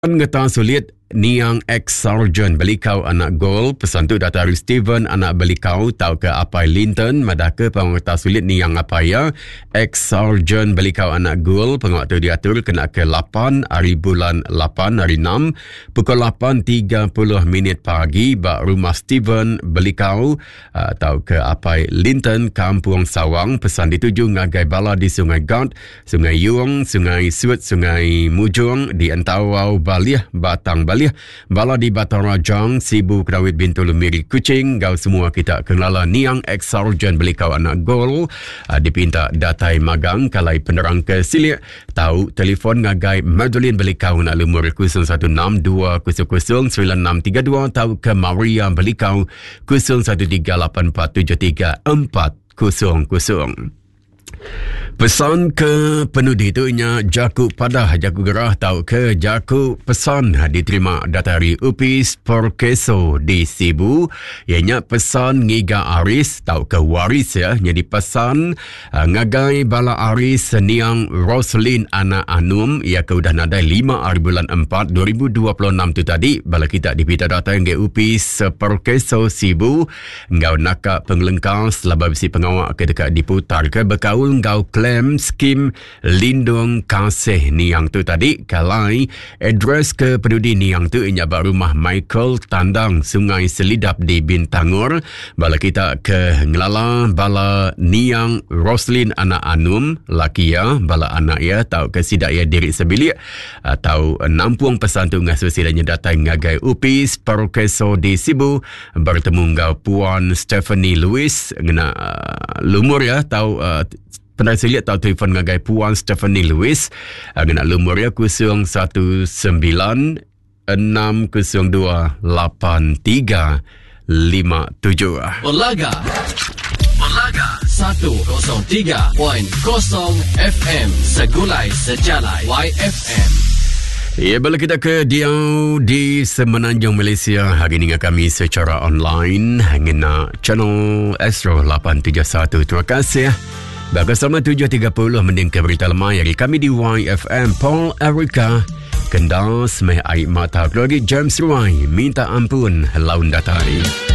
Ngeta sulit Niang ex-sarjan belikau anak gol pesan tu datari Steven anak belikau tau ke apai Linton madaka pengeta sulit Niang apaya ex-sarjan belikau anak gol pengeta diatur kena ke 8 hari bulan 8 hari 6 pukul 8.30 pagi bak rumah Steven belikau tau ke apai Linton Kampung Sawang pesan dituju ngagai bala di Sungai God, Sungai Yung, Sungai Suit, Sungai Mujung di Entawau Balih Batang Balih bala di Batang Rajang, Sibu Kerawit Bintu Lumiri Kuching, gau semua kita kenala Niang ex-sarjan belikau anak gol dipinta datai magang kalai penerang ke silik tahu telefon ngagai Madeline belikau nak lumur 0162009632 tahu ke Maria belikau 0138473400. Pesan ke penudi tu nya Jaku Padah, Jaku Gerah tahu ke Jaku pesan diterima datari Upis Porkeso di Sibu. Ianya pesan ngiga Aris tahu ke waris ya. Jadi pesan ngagai bala Aris Niang Roslyn anak Anum ia ke udah nadai 5 hari bulan 4 2026 tu tadi bala kita dipita data yang Upis Porkeso Sibu ngau nakak pengelengkas laba besi pengawak ke dekat diputar ke berkaul ngau klaim skim lindung kasih Niang tu tadi kalai address ke penduduk Niang tu inya rumah Michael Tandang Sungai Selidap di Bintangor bala kita ke ngelala bala Niang Roslyn anak Anum laki ya bala anak ya tahu ke sidak ya diri sebilik atau nampung pesan tu ngasuh sidanya datang ngagai Upis Porkeso di Sibu bertemu ngau Puan Stephanie Lewis ngena lumur ya tahu pernah saya lihat tahu telefon ngagai Puan Stephanie Lewis nak lumur ya 061-602-8357. Olaga 103.0 FM Segulai Sejalai YFM. Ya, bala kita ke Diau di Semenanjung Malaysia. Hari ini kami secara online ngena channel Astro 871. Terima kasih. Bagus sama 7.30 mending ke berita lemah dari kami di YFM. Paul Erica Kendal Semeh Aik Mata Keluarga James Roy minta ampun laun datai.